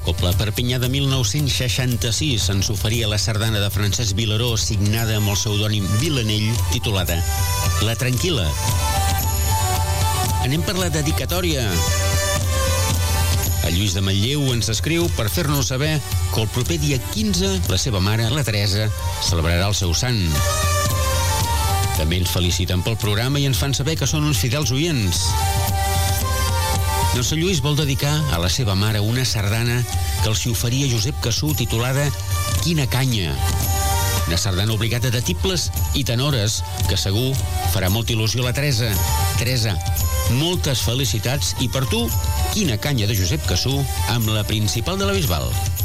Cobla Perpinyà de 1966 ens oferia la sardana de Francesc Vilaró signada amb el pseudònim Vilanell titulada La Tranquil·la. Anem per la dedicatòria. El Lluís de Manlleu ens escriu per fer-nos saber que el proper dia 15 la seva mare, la Teresa, celebrarà el seu sant. També ens feliciten pel programa i ens fan saber que són uns fidels oients. Doncs el Lluís vol dedicar a la seva mare una sardana que els hi oferia Josep Cassú titulada Quina canya. Una sardana obligada de tibles i tenores que segur farà molta il·lusió a la Teresa. Teresa, moltes felicitats i per tu, Quina canya de Josep Cassú amb la principal de la Bisbal.